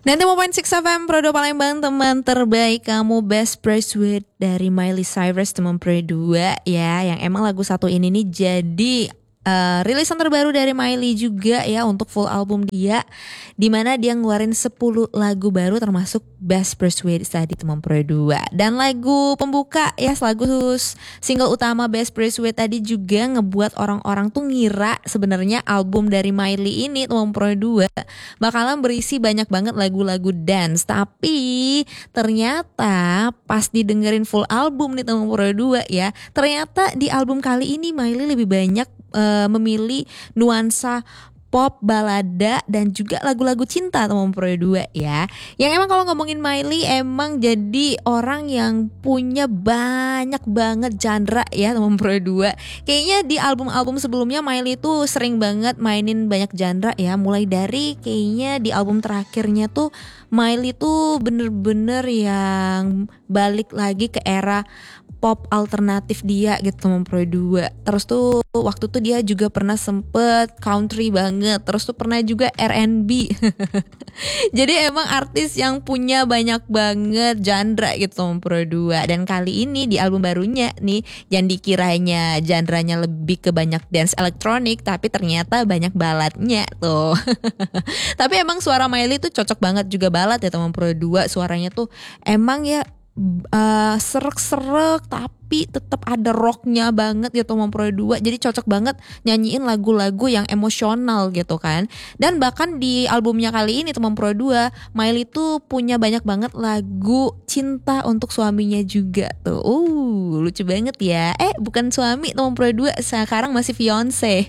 90.6 FM Prodo Palembang, teman terbaik kamu, Best Pursuit dari Miley Cyrus, teman Pro 2 ya. Yang emang lagu satu ini nih jadi rilisan terbaru dari Miley juga ya untuk full album dia, dimana dia ngeluarin 10 lagu baru termasuk Best Pursuit tadi, teman Pro 2. Dan lagu pembuka ya, lagu single utama Best Pursuit tadi juga ngebuat orang-orang tuh ngira sebenarnya album dari Miley ini, teman Pro 2, bakalan berisi banyak banget lagu-lagu dance. Tapi ternyata pas didengerin full album nih teman Pro 2 ya, ternyata di album kali ini Miley lebih banyak memilih nuansa pop, balada, dan juga lagu-lagu cinta, teman Pro 2 ya. Yang emang kalau ngomongin Miley emang jadi orang yang punya banyak banget genre ya, teman Pro 2. Kayaknya di album-album sebelumnya Miley tuh sering banget mainin banyak genre ya. Mulai dari kayaknya di album terakhirnya tuh Miley tuh bener-bener yang balik lagi ke era pop alternatif dia gitu, teman Pro 2. Terus tuh waktu tuh dia juga pernah sempet country banget. Terus tuh pernah juga R&B. Jadi emang artis yang punya banyak banget genre gitu, teman Pro 2. Dan kali ini di album barunya nih, yang dikiranya genrenya lebih ke banyak dance elektronik, tapi ternyata banyak baladnya tuh. Tapi emang suara Miley tuh cocok banget juga balad ya, teman Pro 2. Suaranya tuh emang ya serek-serek tapi tetap ada rocknya banget gitu, teman Pro 2. Jadi cocok banget nyanyiin lagu-lagu yang emosional gitu kan. Dan bahkan di albumnya kali ini, teman Pro 2, Miley tuh punya banyak banget lagu cinta untuk suaminya juga tuh. Lucu banget ya. Bukan suami, teman Pro 2, sekarang masih fiance.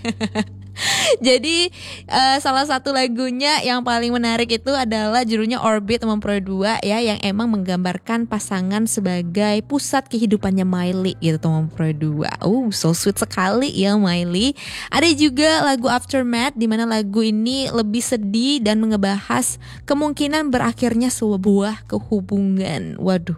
Jadi salah satu lagunya yang paling menarik itu adalah judulnya Orbit, teman Pro 2 ya, yang emang menggambarkan pasangan sebagai pusat kehidupannya Miley gitu, teman Pro 2. So sweet sekali ya Miley. Ada juga lagu Aftermath, di mana lagu ini lebih sedih dan ngebahas kemungkinan berakhirnya sebuah kehubungan. Waduh.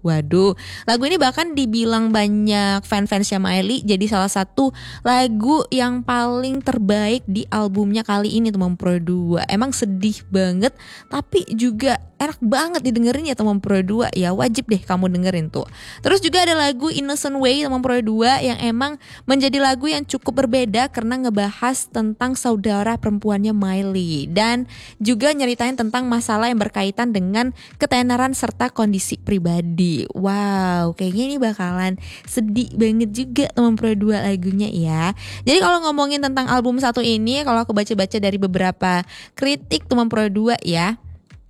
Lagu ini bahkan dibilang banyak fans-fansnya Miley jadi salah satu lagu yang paling terbaik di albumnya kali ini, teman Pro 2. Emang sedih banget tapi juga enak banget didengerin ya, teman Pro 2 ya. Wajib deh kamu dengerin tuh. Terus juga ada lagu Innocent Way, teman Pro 2, yang emang menjadi lagu yang cukup berbeda karena ngebahas tentang saudara perempuannya Miley dan juga nyeritain tentang masalah yang berkaitan dengan ketenaran serta kondisi pribadi. Wow, kayaknya ini bakalan sedih banget juga, teman Pro 2, lagunya ya. Jadi kalau ngomongin tentang album satu ini, kalau aku baca-baca dari beberapa kritik, teman Pro 2 ya,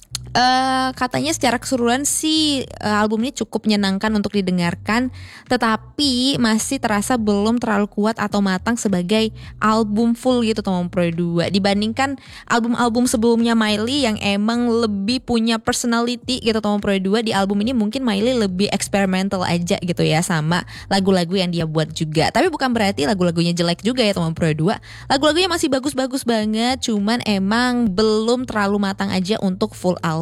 katanya secara keseluruhan sih album ini cukup menyenangkan untuk didengarkan, tetapi masih terasa belum terlalu kuat atau matang sebagai album full gitu, teman Pro 2, dibandingkan album-album sebelumnya Miley yang emang lebih punya personality gitu, teman Pro 2. Di album ini mungkin Miley lebih eksperimental aja gitu ya sama lagu-lagu yang dia buat juga. Tapi bukan berarti lagu-lagunya jelek juga ya, teman Pro 2. Lagu-lagunya masih bagus-bagus banget, cuman emang belum terlalu matang aja untuk full album.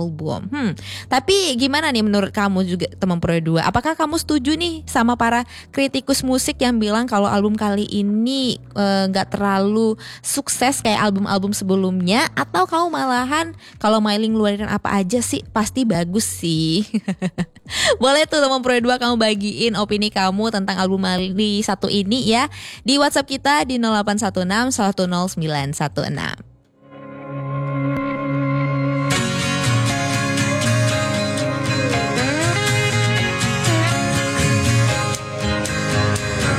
Tapi gimana nih menurut kamu juga, teman Pro 2? Apakah kamu setuju nih sama para kritikus musik yang bilang kalau album kali ini gak terlalu sukses kayak album-album sebelumnya? Atau kamu malahan kalau Miley ngeluarin apa aja sih pasti bagus sih? Boleh tuh, teman Pro 2, kamu bagiin opini kamu tentang album Miley satu ini ya di WhatsApp kita di 0816 10916.